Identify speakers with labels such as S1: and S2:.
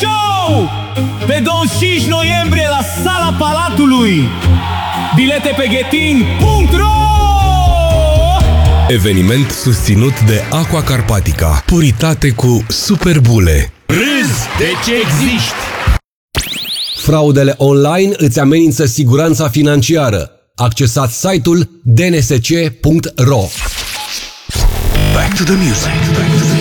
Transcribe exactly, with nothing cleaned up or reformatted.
S1: Show! Pe douăzeci și cinci noiembrie la Sala Palatului. Bilete pe ghetin punct ro.
S2: Eveniment susținut de Aqua Carpatica. Puritate cu superbule.
S1: Râzi de ce existi.
S2: Fraudele online îți amenință siguranța financiară. Accesați site-ul d n s c punct ro.
S3: Back to the music. Back to the